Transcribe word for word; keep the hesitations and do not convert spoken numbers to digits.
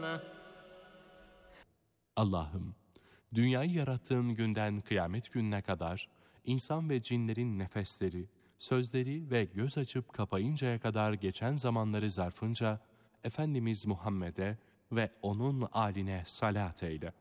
Allah'ım, dünyayı yarattığın günden kıyamet gününe kadar insan ve cinlerin nefesleri, sözleri ve göz açıp kapayıncaya kadar geçen zamanları zarfınca Efendimiz Muhammed'e ve onun âline salat eyle.